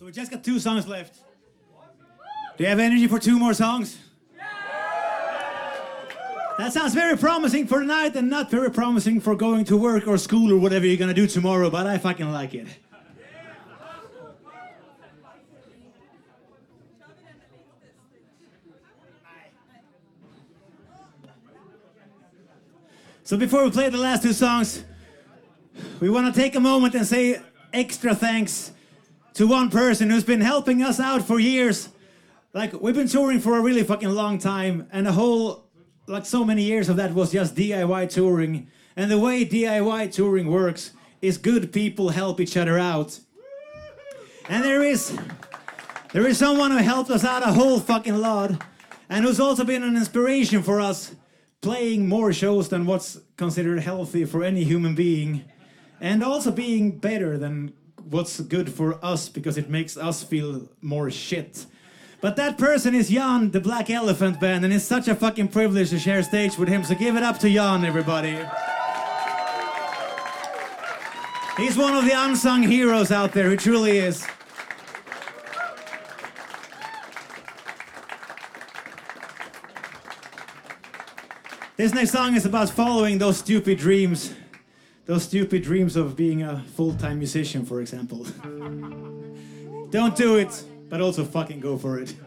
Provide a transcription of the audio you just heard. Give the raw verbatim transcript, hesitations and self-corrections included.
we just got two songs left. Do you have energy for two more songs? That sounds very promising for tonight and not very promising for going to work or school or whatever you're gonna do tomorrow, but I fucking like it. So before we play the last two songs, we want to take a moment and say extra thanks to one person who's been helping us out for years. Like, we've been touring for a really fucking long time, and the whole, like, so many years of that was just D I Y touring. And the way D I Y touring works is good people help each other out. And there is, there is someone who helped us out a whole fucking lot, and who's also been an inspiration for us, playing more shows than what's considered healthy for any human being, and also being better than what's good for us because it makes us feel more shit. But that person is Jan, the Black Elephant Band, and it's such a fucking privilege to share stage with him, so give it up to Jan, everybody. He's one of the unsung heroes out there, he truly is. This next song is about following those stupid dreams. Those stupid dreams of being a full-time musician, for example. Don't do it, but also fucking go for it.